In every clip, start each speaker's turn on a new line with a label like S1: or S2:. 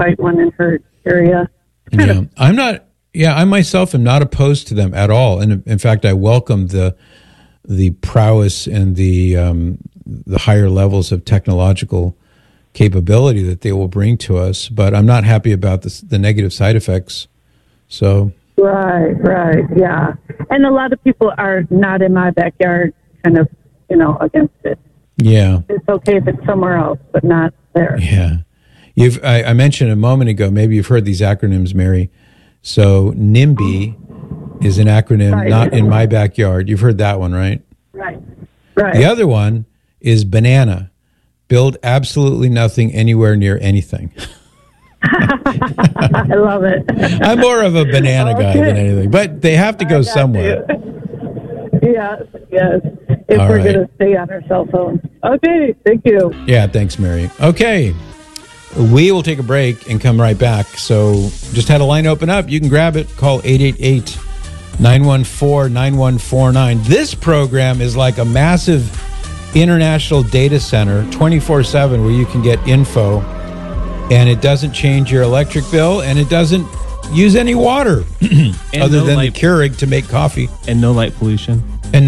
S1: invite one in her area.
S2: I myself am not opposed to them at all. And in fact, I welcome the prowess and the higher levels of technological capability that they will bring to us. But I'm not happy about the negative side effects. So.
S1: Right, yeah. And a lot of people are not in my backyard, kind of, against it.
S2: Yeah.
S1: It's okay if it's somewhere else, but not there.
S2: Yeah. I mentioned a moment ago, maybe you've heard these acronyms, Mary. So NIMBY is an acronym, not in my backyard. You've heard that one, right?
S1: Right.
S2: The other one is BANANA. Build absolutely nothing anywhere near anything.
S1: I love it.
S2: I'm more of a banana guy than anything, but they have to go somewhere.
S1: Yes. If we're going to stay on our cell phone. Okay, thank you.
S2: Yeah, thanks, Mary. Okay, we will take a break and come right back. So just had a line open up. You can grab it. Call 888-914-9149. This program is like a massive international data center, 24/7, where you can get info. And it doesn't change your electric bill, and it doesn't use any water other than the Keurig to make coffee.
S3: And no light pollution.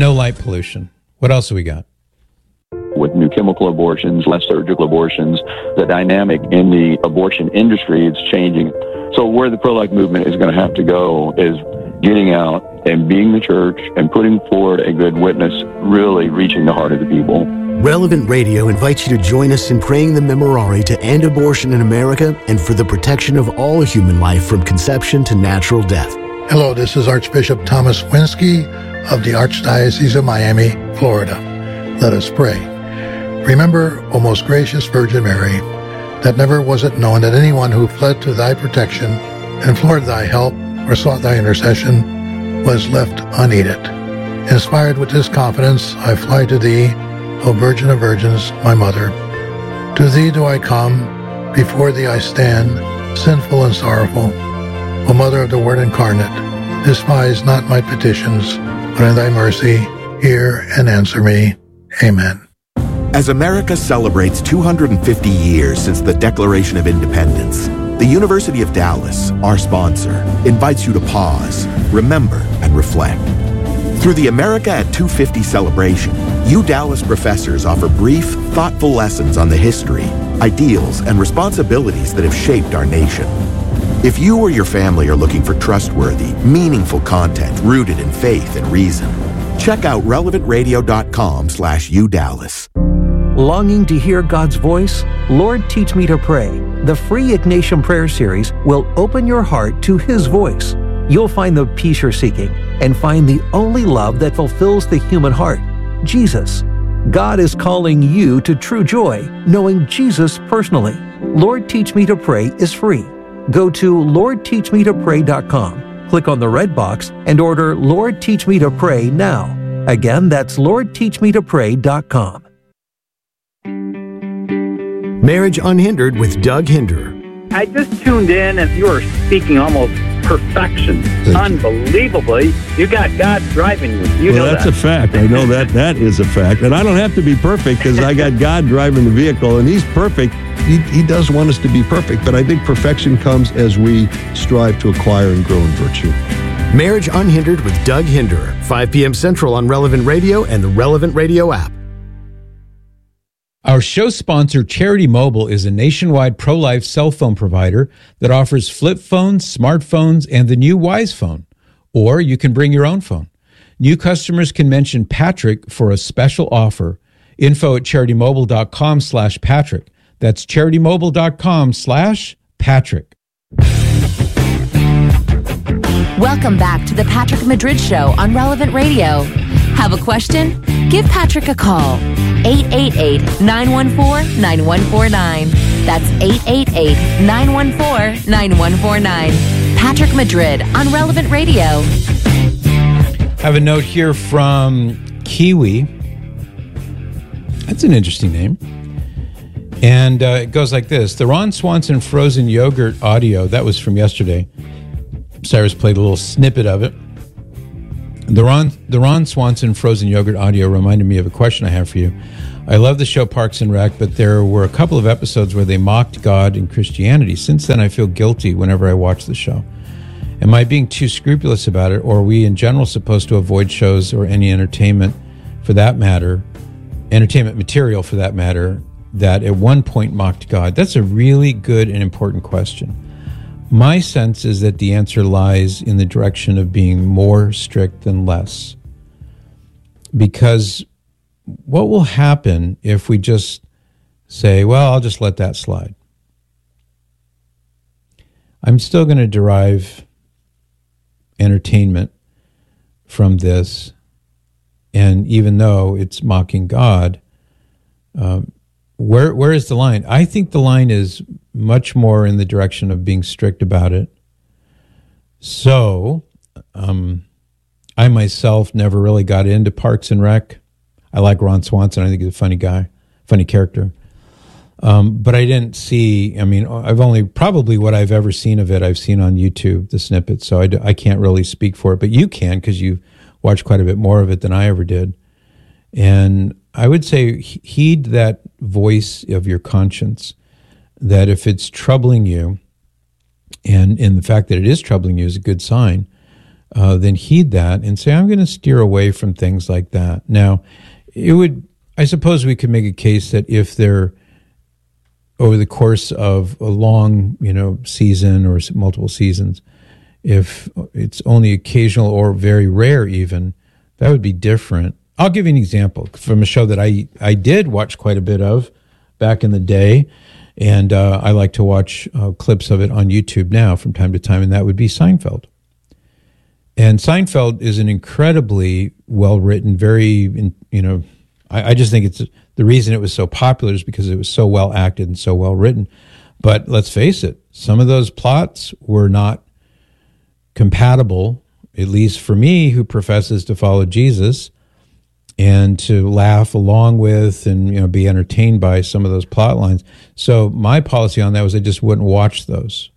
S2: What else do we got?
S4: With new chemical abortions, less surgical abortions, the dynamic in the abortion industry is changing. So where the pro-life movement is going to have to go is getting out and being the church and putting forward a good witness, really reaching the heart of the people.
S5: Relevant Radio invites you to join us in praying the Memorare to end abortion in America and for the protection of all human life from conception to natural death.
S6: Hello, this is Archbishop Thomas Winsky of the Archdiocese of Miami, Florida. Let us pray. Remember, O most gracious Virgin Mary, that never was it known that anyone who fled to thy protection, implored thy help, or sought thy intercession was left unaided. Inspired with this confidence, I fly to thee, O Virgin of Virgins, my Mother. To thee do I come, before thee I stand, sinful and sorrowful. O Mother of the Word incarnate, despise not my petitions, but in thy mercy hear and answer me. Amen.
S7: As America celebrates 250 years since the Declaration of Independence, the University of Dallas, our sponsor, invites you to pause, remember, and reflect. Through the America at 250 celebration, Dallas professors offer brief, thoughtful lessons on the history, ideals, and responsibilities that have shaped our nation. If you or your family are looking for trustworthy, meaningful content rooted in faith and reason, check out relevantradio.com/UDallas.
S8: Longing to hear God's voice? Lord, Teach Me to Pray. The free Ignatian Prayer Series will open your heart to His voice. You'll find the peace you're seeking and find the only love that fulfills the human heart, Jesus. God is calling you to true joy, knowing Jesus personally. Lord, Teach Me to Pray is free. Go to LordTeachMeToPray.com, click on the red box, and order Lord, Teach Me to Pray now. Again, that's LordTeachMeToPray.com.
S5: Marriage Unhindered with Doug Hinder.
S9: I just tuned in and you were speaking almost perfection. Unbelievably. You got God driving you. You know
S10: that's
S9: that.
S10: a fact. I know that. That is a fact. And I don't have to be perfect because I got God driving the vehicle and He's perfect. He does want us to be perfect, but I think perfection comes as we strive to acquire and grow in virtue.
S5: Marriage Unhindered with Doug Hinder, 5 p.m. Central on Relevant Radio and the Relevant Radio app.
S2: Our show sponsor, Charity Mobile, is a nationwide pro-life cell phone provider that offers flip phones, smartphones, and the new Wise Phone. Or you can bring your own phone. New customers can mention Patrick for a special offer. Info at CharityMobile.com/Patrick. That's CharityMobile.com/Patrick.
S11: Welcome back to the Patrick Madrid Show on Relevant Radio. Have a question? Give Patrick a call. 888-914-9149. That's 888-914-9149. Patrick Madrid on Relevant Radio.
S2: Have a note here from Kiwi. That's an interesting name. And it goes like this. The Ron Swanson frozen yogurt audio, that was from yesterday. Cyrus played a little snippet of it. The Ron Swanson frozen yogurt audio reminded me of a question I have for you. I love the show Parks and Rec, but there were a couple of episodes where they mocked God and Christianity. Since then, I feel guilty whenever I watch the show. Am I being too scrupulous about it, or are we in general supposed to avoid shows or any entertainment for that matter, entertainment material for that matter, that at one point mocked God? That's a really good and important question. My sense is that the answer lies in the direction of being more strict than less. Because what will happen if we just say, well, I'll just let that slide? I'm still going to derive entertainment from this, and even though it's mocking God, where is the line? I think the line is much more in the direction of being strict about it. So, I myself never really got into Parks and Rec. I like Ron Swanson. I think he's a funny guy, funny character. But I didn't see, I've only, probably what I've ever seen of it, I've seen on YouTube, the snippets, so I can't really speak for it, but you can, because you watched quite a bit more of it than I ever did. And I would say heed that voice of your conscience, that if it's troubling you, and the fact that it is troubling you is a good sign, then heed that and say, I'm going to steer away from things like that. Now, I suppose we could make a case that if they're over the course of a long, season or multiple seasons, if it's only occasional or very rare even, that would be different. I'll give you an example from a show that I did watch quite a bit of back in the day, and I like to watch clips of it on YouTube now from time to time, and that would be Seinfeld. And Seinfeld is an incredibly well-written, very, I just think it's the reason it was so popular is because it was so well acted and so well written. But let's face it, some of those plots were not compatible, at least for me, who professes to follow Jesus, and to laugh along with and be entertained by some of those plot lines. So my policy on that was I just wouldn't watch those.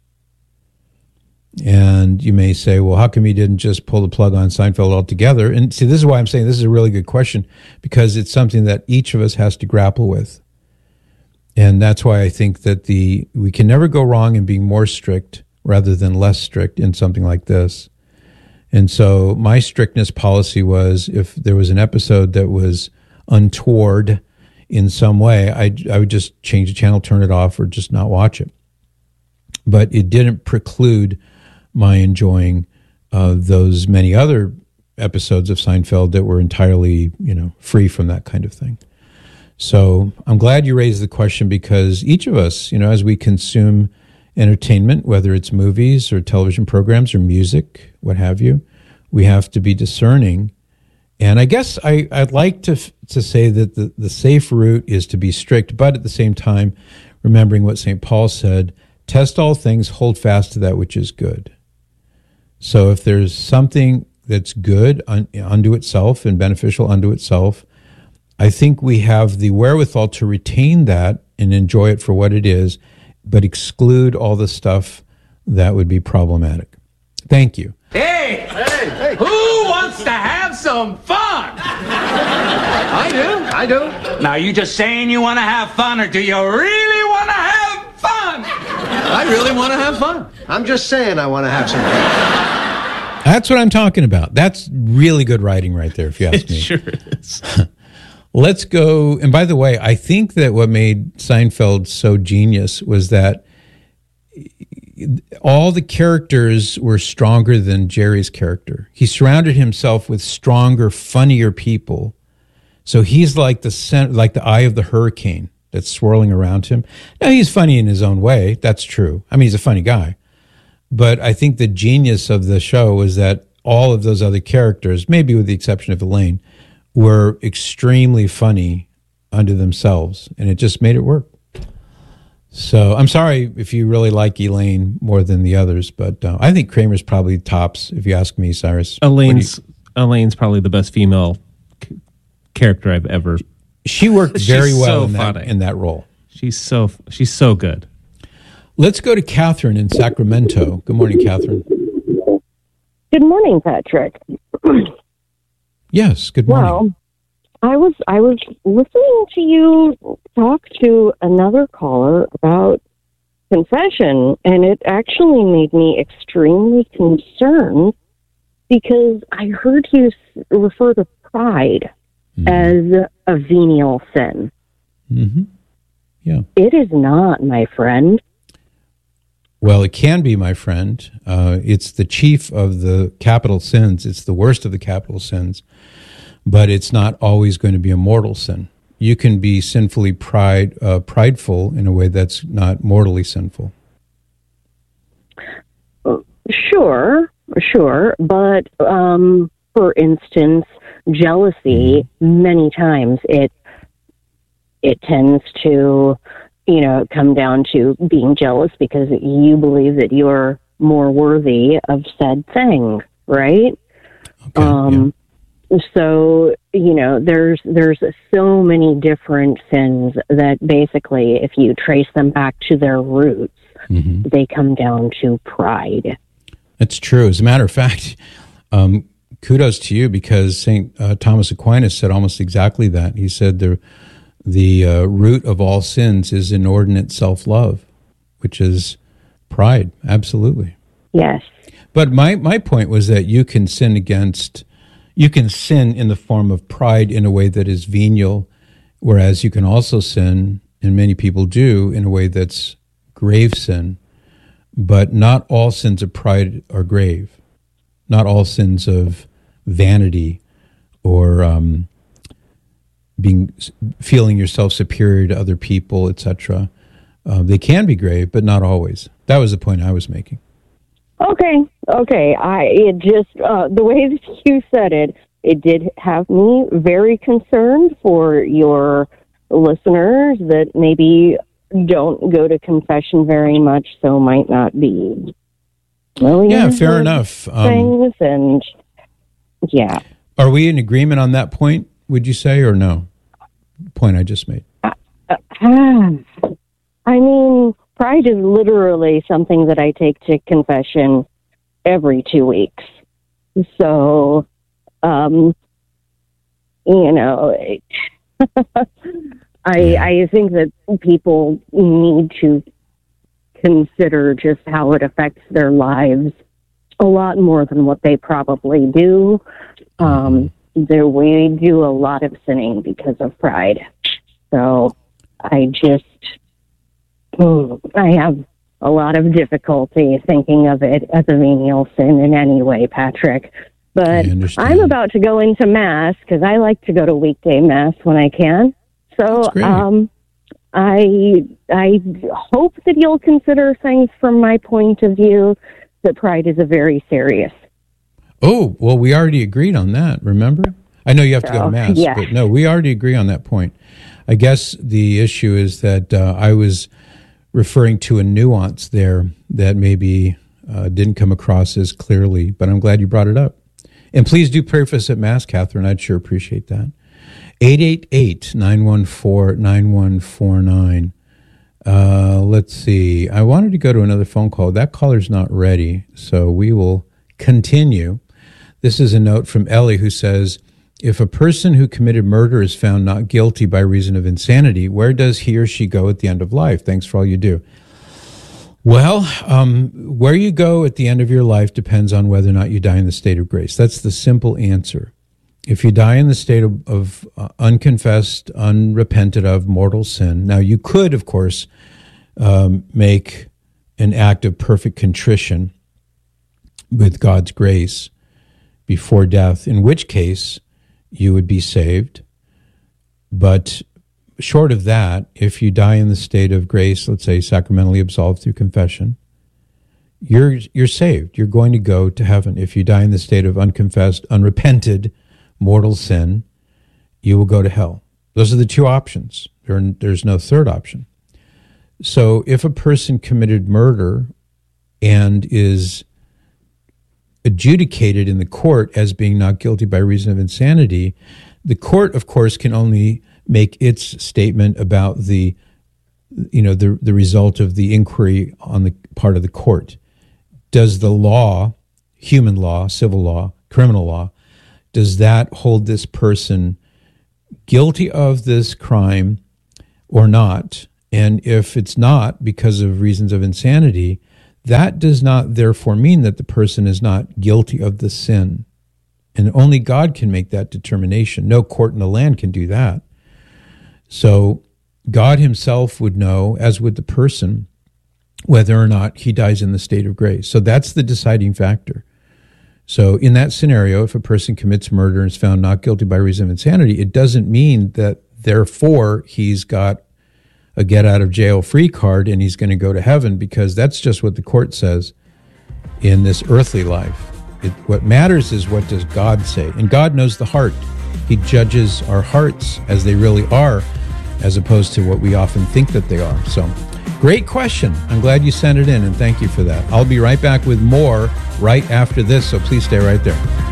S2: And you may say, well, how come you didn't just pull the plug on Seinfeld altogether? And see, this is why I'm saying this is a really good question, because it's something that each of us has to grapple with. And that's why I think that we can never go wrong in being more strict rather than less strict in something like this. And so my strictness policy was, if there was an episode that was untoward in some way, I would just change the channel, turn it off, or just not watch it. But it didn't preclude my enjoying those many other episodes of Seinfeld that were entirely, free from that kind of thing. So I'm glad you raised the question, because each of us, as we consume entertainment, whether it's movies or television programs or music, what have you, we have to be discerning. And I guess I'd like to say that the safe route is to be strict, but at the same time, remembering what St. Paul said, test all things, hold fast to that which is good. So if there's something that's good unto itself and beneficial unto itself, I think we have the wherewithal to retain that and enjoy it for what it is, but exclude all the stuff that would be problematic. Thank you.
S3: Hey! Who wants to have some fun? I do. Now, you just saying you want to have fun, or do you really want to have fun?
S12: I really want to have fun. I'm just saying I want to have some fun.
S2: That's what I'm talking about. That's really good writing right there, if you ask me.
S13: It sure is.
S2: Let's go. And by the way, I think that what made Seinfeld so genius was that all the characters were stronger than Jerry's character. He surrounded himself with stronger, funnier people. So he's like the center, like the eye of the hurricane that's swirling around him. Now, he's funny in his own way. That's true. I mean, he's a funny guy. But I think the genius of the show was that all of those other characters, maybe with the exception of Elaine, were extremely funny unto themselves, and it just made it work. So I'm sorry if you really like Elaine more than the others, but I think Kramer's probably tops, if you ask me, Cyrus.
S13: Elaine's probably the best female character I've ever.
S2: She worked very well in that role.
S13: She's so good.
S2: Let's go to Catherine in Sacramento. Good morning, Catherine.
S14: Good morning, Patrick.
S2: Yes, good morning.
S14: Well, I was listening to you talk to another caller about confession, and it actually made me extremely concerned because I heard you refer to pride as a venial sin.
S2: Mm-hmm. Yeah.
S14: It is not, my friend.
S2: Well, it can be, my friend. It's the chief of the capital sins. It's the worst of the capital sins, but it's not always going to be a mortal sin. You can be sinfully prideful in a way that's not mortally sinful.
S14: Sure. But, for instance, jealousy, many times it tends to, come down to being jealous because you believe that you're more worthy of said thing, right?
S2: Okay,
S14: So, there's so many different sins that basically, if you trace them back to their roots, they come down to pride.
S2: That's true. As a matter of fact, kudos to you, because St. Thomas Aquinas said almost exactly that. He said the root of all sins is inordinate self-love, which is pride. Absolutely.
S14: Yes.
S2: But my point was that you can sin in the form of pride in a way that is venial, whereas you can also sin, and many people do, in a way that's grave sin. But not all sins of pride are grave. Not all sins of vanity or feeling yourself superior to other people, etc. They can be grave, but not always. That was the point I was making.
S14: Okay. The way that you said it did have me very concerned for your listeners that maybe don't go to confession very much, so might not be.
S2: Yeah, fair enough.
S14: Things and yeah.
S2: Are we in agreement on that point, would you say, or no? Point I just made.
S14: I mean, pride is literally something that I take to confession every 2 weeks. So, I think that people need to consider just how it affects their lives a lot more than what they probably do. We do a lot of sinning because of pride. So I have a lot of difficulty thinking of it as a venial sin in any way, Patrick. But I'm about to go into Mass because I like to go to weekday Mass when I can. So I hope that you'll consider things from my point of view, that pride is a very serious.
S2: Oh, well, we already agreed on that, remember? I know you have to go to Mass, but no, we already agree on that point. I guess the issue is that I was referring to a nuance there that maybe didn't come across as clearly, but I'm glad you brought it up. And please do pray for us at Mass, Catherine. I'd sure appreciate that. 888-914-9149. Let's see. I wanted to go to another phone call. That caller's not ready, so we will continue. This is a note from Ellie who says, if a person who committed murder is found not guilty by reason of insanity, where does he or she go at the end of life? Thanks for all you do. Well, where you go at the end of your life depends on whether or not you die in the state of grace. That's the simple answer. If you die in the state of unconfessed, unrepented of mortal sin, now you could, of course, make an act of perfect contrition with God's grace before death, in which case you would be saved. But short of that, if you die in the state of grace, let's say sacramentally absolved through confession, you're saved. You're going to go to heaven. If you die in the state of unconfessed, unrepented, mortal sin, you will go to hell. Those are the two options. There's no third option. So if a person committed murder and is adjudicated in the court as being not guilty by reason of insanity, the court, of course, can only make its statement about the result of the inquiry on the part of the court. Does the law, human law, civil law, criminal law, does that hold this person guilty of this crime or not, and if it's not because of reasons of insanity, that does not therefore mean that the person is not guilty of the sin. And only God can make that determination. No court in the land can do that. So God himself would know, as would the person, whether or not he dies in the state of grace. So that's the deciding factor. So in that scenario, if a person commits murder and is found not guilty by reason of insanity, it doesn't mean that therefore he's got a get out of jail free card and he's going to go to heaven, because that's just what the court says in this earthly life. What matters is, what does God say? And God knows the heart. He judges our hearts as they really are, as opposed to what we often think that they are. So, great question. I'm glad you sent it in, and thank you for that. I'll be right back with more right after this, so please stay right there.